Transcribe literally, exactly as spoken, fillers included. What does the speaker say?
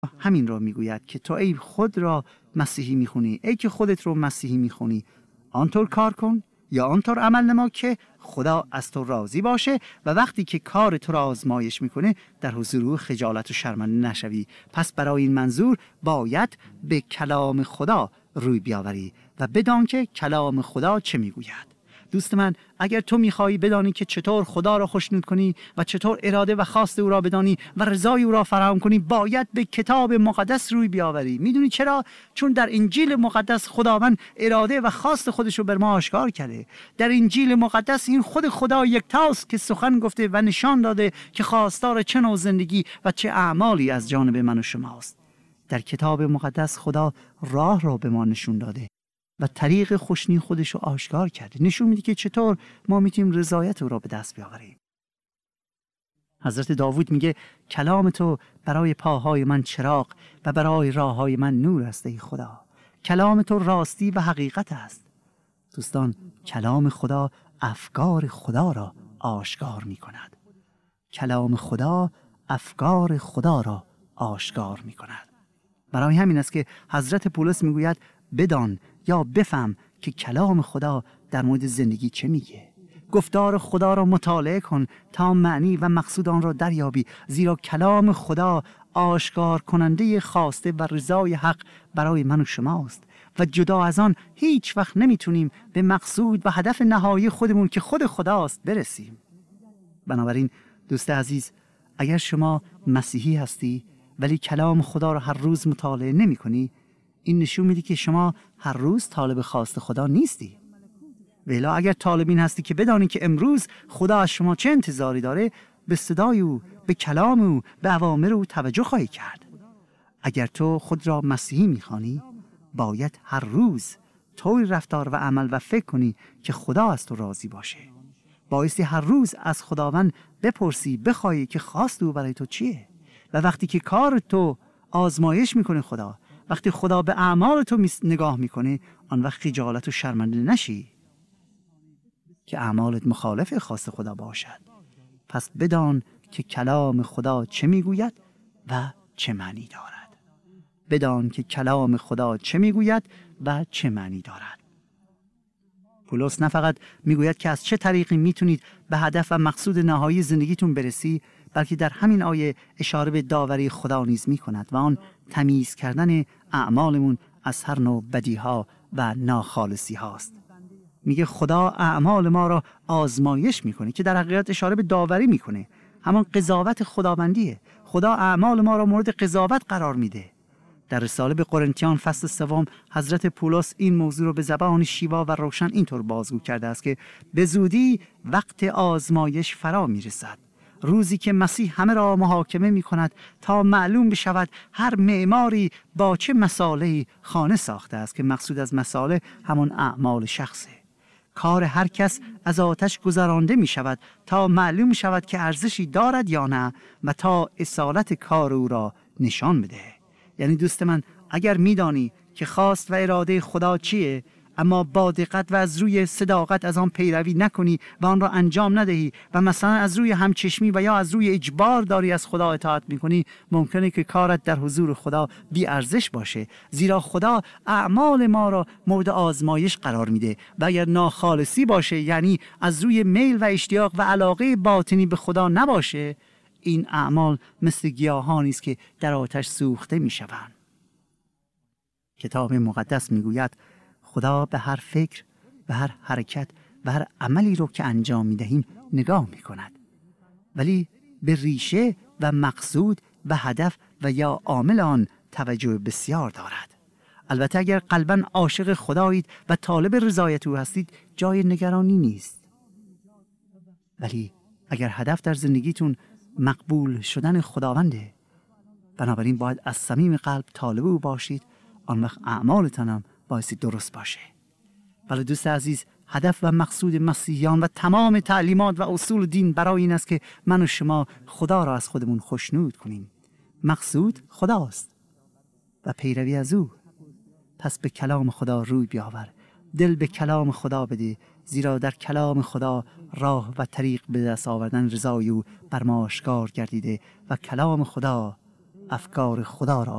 همین را میگوید که تو ای خود را مسیحی میخونی، ای که خودت رو مسیحی میخونی، آنطور کار کن یا آنطور عمل نما که خدا از تو راضی باشه و وقتی که کار تو را آزمایش میکنه در حضور او خجالت و شرمنده نشوی. پس برای این منظور باید به کلام خدا روی بیاوری و بدان که کلام خدا چه میگوید. دوست من، اگر تو میخوایی بدانی که چطور خدا را خوشنود کنی و چطور اراده و خواست او را بدانی و رضای او را فراهم کنی، باید به کتاب مقدس روی بیاوری. میدونی چرا؟ چون در انجیل مقدس خداوند اراده و خواست خودش رو بر ما آشکار کرده. در انجیل مقدس این خود خدا یکتاست که سخن گفته و نشان داده که خواستار چه نوع زندگی و چه اعمالی از جانب من و شماست. در کتاب مقدس خدا راه را به ما نشون داده و طریق خوشنی خودش رو آشکار کرده. نشون میده که چطور ما میتونیم رضایت او را به دست بیاوریم. حضرت داوود میگه کلام تو برای پاهای من چراغ و برای راههای من نور است ای خدا. کلام تو راستی و حقیقت است. دوستان، کلام خدا افکار خدا را آشکار میکند. کلام خدا افکار خدا را آشکار میکند. برای همین است که حضرت پولس میگوید بدان یا بفهم که کلام خدا در مورد زندگی چه میگه. گفتار خدا را مطالعه کن تا معنی و مقصود آن را دریابی، زیرا کلام خدا آشکار کننده خواسته و رضای حق برای من و شماست و جدا از آن هیچ وقت نمیتونیم به مقصود و هدف نهایی خودمون که خود خداست برسیم. بنابراین دوست عزیز، اگر شما مسیحی هستی ولی کلام خدا را هر روز مطالعه نمی کنی، این نشون میده که شما هر روز طالب خواست خدا نیستی. ولی اگر طالبین هستی که بدانی که امروز خدا از شما چه انتظاری داره، به صدای او، به کلام او، به اوامر او توجه خواهی کرد. اگر تو خود را مسیحی میخوانی، باید هر روز طوری رفتار و عمل و فکر کنی که خدا از تو راضی باشه. بایستی هر روز از خداوند بپرسی، بخوای که خواست او برای تو چیه. و وقتی که کار تو آزمایش میکنه خدا، وقتی خدا به اعمال تو نگاه میکنه، آن وقت خجالت و شرمنده نشی که اعمالت مخالف خواست خدا باشد. پس بدان که کلام خدا چه میگوید و چه معنی دارد. بدان که کلام خدا چه میگوید و چه معنی دارد. پولس نه فقط میگوید که از چه طریقی میتونید به هدف و مقصود نهایی زندگیتون برسی، بلکه در همین آیه اشاره به داوری خدا نیز میکند و آن تمیز کردن اعمالمون از هر نوع بدیها و ناخالصی هاست. میگه خدا اعمال ما را آزمایش میکنه، که در حقیقت اشاره به داوری میکنه. همان قضاوت خداوندیه. خدا اعمال ما را مورد قضاوت قرار میده. در رساله به قرنتیان فصل سوم حضرت پولس این موضوع را به زبان شیوا و روشن اینطور بازگو کرده است که به زودی وقت آزمایش فرا میرسد، روزی که مسیح همه را محاکمه می کند تا معلوم بشود هر معماری با چه مصالحی خانه ساخته است، که مقصود از مصالح همان اعمال شخصه. کار هر کس از آتش گذرانده می شود تا معلوم شود که ارزشی دارد یا نه و تا اصالت کار او را نشان بده. یعنی دوست من، اگر می دانی که خواست و اراده خدا چیه، اما با دقت و از روی صداقت از آن پیروی نکنی و آن را انجام ندهی و مثلا از روی همچشمی و یا از روی اجبار داری از خدا اطاعت میکنی، ممکنه که کارت در حضور خدا بی ارزش باشه، زیرا خدا اعمال ما را مورد آزمایش قرار میده و اگر ناخالصی باشه، یعنی از روی میل و اشتیاق و علاقه باطنی به خدا نباشه، این اعمال مثل گیاهانی است که در آتش سوخته میشوند. کتاب مقدس میگوید خدا به هر فکر و هر حرکت و هر عملی رو که انجام میدهیم نگاه میکند، ولی به ریشه و مقصود و هدف و یا عامل آن توجه بسیار دارد. البته اگر قلباً عاشق خدایید و طالب رضایت او هستید، جای نگرانی نیست. ولی اگر هدف در زندگیتون مقبول شدن خداونده، بنابراین باید از صمیم قلب طالب او باشید، آن وقت اعمالتان هم بایستی درست باشه. ولی دوست عزیز، هدف و مقصود مسیحیان و تمام تعلیمات و اصول دین برای این است که من و شما خدا را از خودمون خوشنود کنیم. مقصود خداست و پیروی از او. پس به کلام خدا روی بیاور، دل به کلام خدا بده، زیرا در کلام خدا راه و طریق به دست آوردن رضای او بر ما آشکار گردیده و کلام خدا افکار خدا را